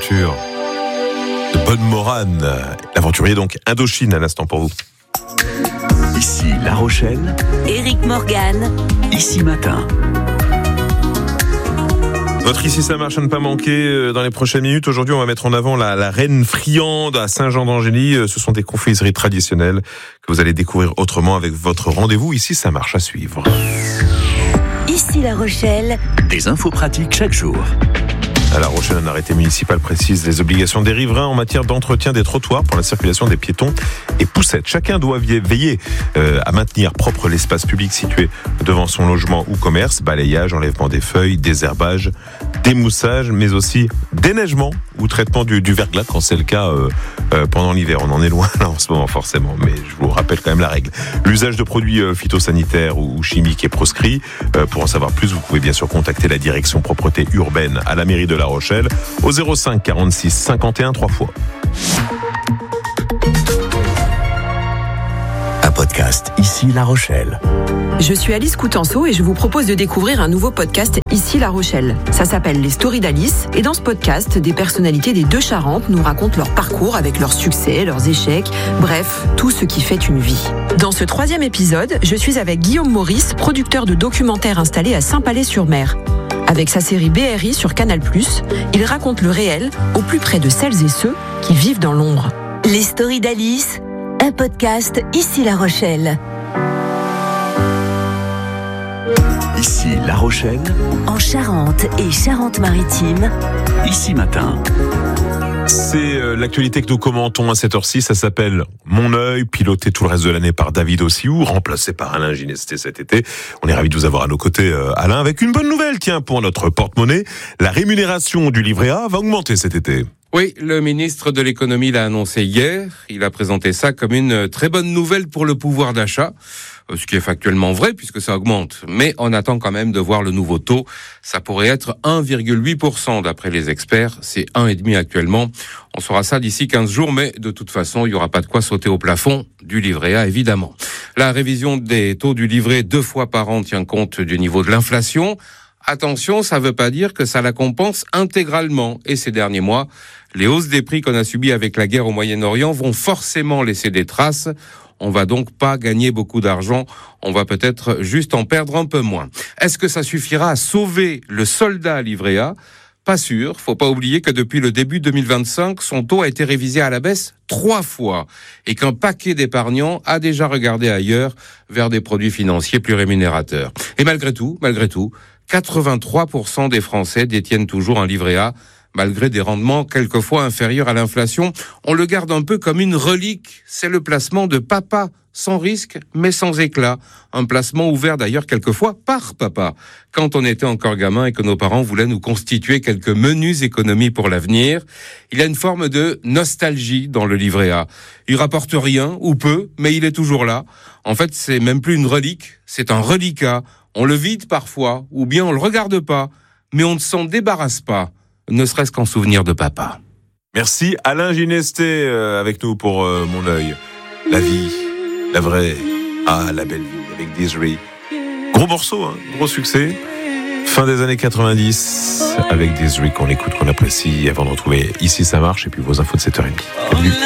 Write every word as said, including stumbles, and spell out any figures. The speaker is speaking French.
aventure de Bonne Morane. L'aventurier donc Indochine à l'instant pour vous. Ici La Rochelle, Éric Morgan, Ici Matin. Votre Ici ça marche à ne pas manquer dans les prochaines minutes. Aujourd'hui, on va mettre en avant la, la reine friande à Saint-Jean-d'Angély. Ce sont des confiseries traditionnelles que vous allez découvrir autrement avec votre rendez-vous Ici ça marche à suivre. Ici La Rochelle. Des infos pratiques chaque jour. À La Rochelle, un arrêté municipal précise les obligations des riverains en matière d'entretien des trottoirs pour la circulation des piétons et poussettes. Chacun doit veiller euh, à maintenir propre l'espace public situé devant son logement ou commerce, balayage, enlèvement des feuilles, désherbage, démoussage, mais aussi déneigement ou traitement du, du verglas quand c'est le cas euh, euh, pendant l'hiver. On en est loin là en ce moment forcément, mais je vous rappelle quand même la règle. L'usage de produits euh, phytosanitaires ou, ou chimiques est proscrit. Euh, pour en savoir plus, vous pouvez bien sûr contacter la direction propreté urbaine à la mairie de La Rochelle au zéro cinq quarante-six cinquante et un trois fois. Un podcast Ici La Rochelle. Je suis Alice Coutenceau et je vous propose de découvrir un nouveau podcast Ici La Rochelle. Ça s'appelle Les Stories d'Alice et dans ce podcast, des personnalités des deux Charentes nous racontent leur parcours avec leurs succès, leurs échecs, bref, tout ce qui fait une vie. Dans ce troisième épisode, je suis avec Guillaume Maurice, producteur de documentaires installé à Saint-Palais-sur-Mer. Avec sa série B R I sur Canal plus, il raconte le réel au plus près de celles et ceux qui vivent dans l'ombre. Les Stories d'Alice, un podcast Ici La Rochelle. Ici La Rochelle, En Charente et Charente-Maritime. Ici Matin. C'est euh, l'actualité que nous commentons à cette heure-ci. Ça s'appelle Mon œil, piloté tout le reste de l'année par David Ossiou, remplacé par Alain Ginesté cet été. On est ravis de vous avoir à nos côtés, euh, Alain, avec une bonne nouvelle, tiens, pour notre porte-monnaie. La rémunération du livret A va augmenter cet été. Oui, le ministre de l'économie l'a annoncé hier. Il a présenté ça comme une très bonne nouvelle pour le pouvoir d'achat. Ce qui est factuellement vrai puisque ça augmente. Mais on attend quand même de voir le nouveau taux. Ça pourrait être un virgule huit pour cent d'après les experts. C'est un virgule cinq pour cent actuellement. On saura ça d'ici quinze jours, mais de toute façon, il n'y aura pas de quoi sauter au plafond du livret A, évidemment. La révision des taux du livret deux fois par an tient compte du niveau de l'inflation. Attention, ça ne veut pas dire que ça la compense intégralement. Et ces derniers mois, les hausses des prix qu'on a subies avec la guerre au Moyen-Orient vont forcément laisser des traces. On va donc pas gagner beaucoup d'argent, on va peut-être juste en perdre un peu moins. Est-ce que ça suffira à sauver le soldat livret A ? Pas sûr, faut pas oublier que depuis le début deux mille vingt-cinq, son taux a été révisé à la baisse trois fois et qu'un paquet d'épargnants a déjà regardé ailleurs vers des produits financiers plus rémunérateurs. Et malgré tout, malgré tout, quatre-vingt-trois pour cent des Français détiennent toujours un livret A. Malgré des rendements quelquefois inférieurs à l'inflation, on le garde un peu comme une relique. C'est le placement de papa, sans risque, mais sans éclat. Un placement ouvert d'ailleurs quelquefois par papa, quand on était encore gamin et que nos parents voulaient nous constituer quelques menues économies pour l'avenir. Il y a une forme de nostalgie dans le livret A. Il rapporte rien, ou peu, mais il est toujours là. En fait, c'est même plus une relique, c'est un reliquat. On le vide parfois, ou bien on le regarde pas, mais on ne s'en débarrasse pas. Ne serait-ce qu'en souvenir de papa. Merci Alain Ginesté euh, avec nous pour euh, Mon œil. La vie, la vraie, ah la belle vie avec Des'ree. Gros morceau, hein, gros succès. Fin des années quatre-vingt-dix avec Des'ree qu'on écoute, qu'on apprécie avant de retrouver Ici ça marche et puis vos infos de sept heures trente. Bienvenue.